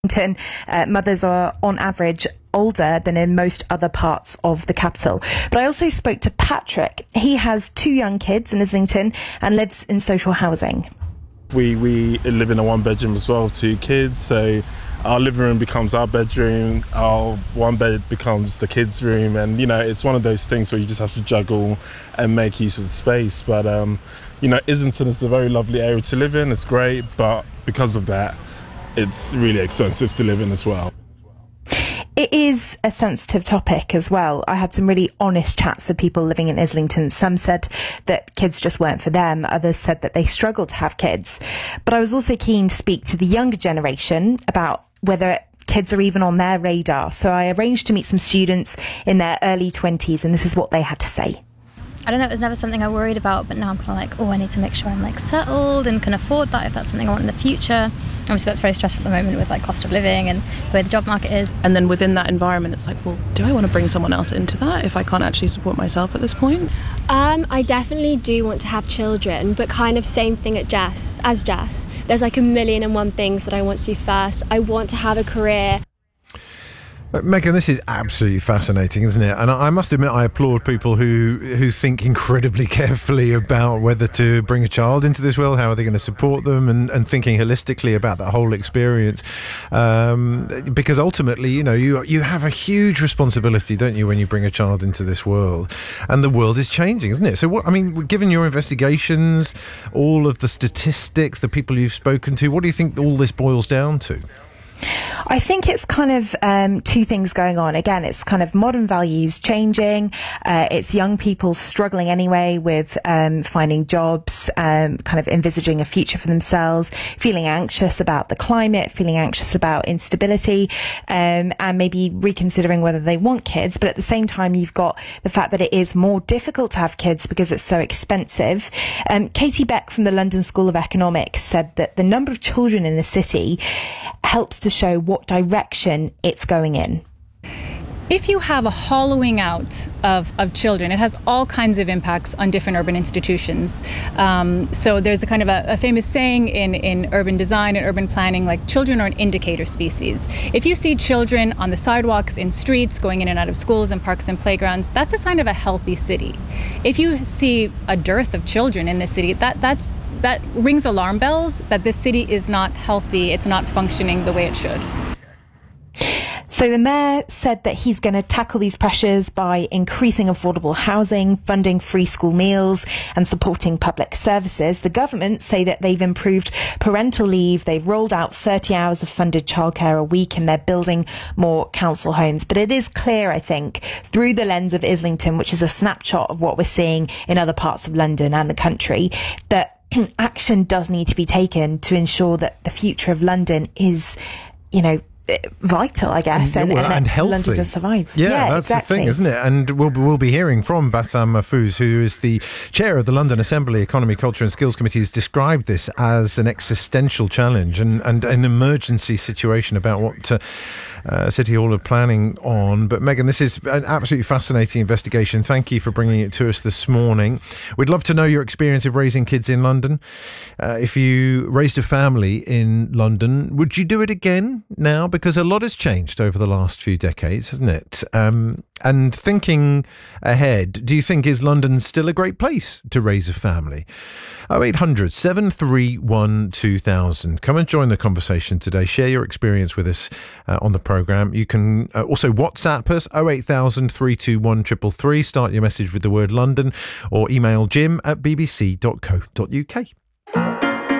Mothers are on average older than in most other parts of the capital. But I also spoke to Patrick. He has 2 young kids in Islington and lives in social housing. We live in a 1-bedroom as well, 2 kids, so our living room becomes our bedroom, our 1 bed becomes the kids' room, and it's one of those things where you just have to juggle and make use of the space. But Islington is a very lovely area to live in. It's great, but because of that, it's really expensive to live in as well. It is a sensitive topic as well. I had some really honest chats with people living in Islington. Some said that kids just weren't for them. Others said that they struggle to have kids. But I was also keen to speak to the younger generation about whether kids are even on their radar. So I arranged to meet some students in their early 20s, and this is what they had to say. I don't know, it was never something I worried about, but now I'm kind of like, I need to make sure I'm settled and can afford that if that's something I want in the future. Obviously that's very stressful at the moment with cost of living and the way the job market is. And then within that environment, it's do I want to bring someone else into that if I can't actually support myself at this point? I definitely do want to have children, but kind of same thing as Jess. There's 1,000,001 things that I want to do first. I want to have a career. Megan, this is absolutely fascinating, isn't it? And I must admit, I applaud people who think incredibly carefully about whether to bring a child into this world, how are they going to support them, and thinking holistically about that whole experience. Because ultimately, you have a huge responsibility, don't you, when you bring a child into this world? And the world is changing, isn't it? So, given your investigations, all of the statistics, the people you've spoken to, what do you think all this boils down to? I think it's kind of 2 things going on. Again, it's kind of modern values changing. It's young people struggling anyway with finding jobs, kind of envisaging a future for themselves, feeling anxious about the climate, feeling anxious about instability, and maybe reconsidering whether they want kids. But at the same time, you've got the fact that it is more difficult to have kids because it's so expensive. Katie Beck from the London School of Economics said that the number of children in the city helps to show what direction it's going in. If you have a hollowing out of children, it has all kinds of impacts on different urban institutions. So there's a kind of a famous saying in urban design and urban planning, children are an indicator species. If you see children on the sidewalks, in streets, going in and out of schools and parks and playgrounds, that's a sign of a healthy city. If you see a dearth of children in the city, that rings alarm bells that this city is not healthy, it's not functioning the way it should. So the mayor said that he's going to tackle these pressures by increasing affordable housing, funding free school meals and supporting public services. The government say that they've improved parental leave. They've rolled out 30 hours of funded childcare a week and they're building more council homes. But it is clear, I think, through the lens of Islington, which is a snapshot of what we're seeing in other parts of London and the country, that action does need to be taken to ensure that the future of London is, vital, I guess, and healthy. London does survive. Yeah, that's exactly the thing, isn't it? And we'll be hearing from Bassam Mahfouz, who is the chair of the London Assembly Economy, Culture and Skills Committee, who's described this as an existential challenge and an emergency situation about what City Hall are planning on. But Megan, this is an absolutely fascinating investigation. Thank you for bringing it to us this morning. We'd love to know your experience of raising kids in London. If you raised a family in London, would you do it again now? Because a lot has changed over the last few decades, hasn't it? And thinking ahead, do you think is London still a great place to raise a family? 0800 731 2000. Come and join the conversation today. Share your experience with us on the programme. You can also WhatsApp us 08000 321 333. Start your message with the word London or email jim@bbc.co.uk.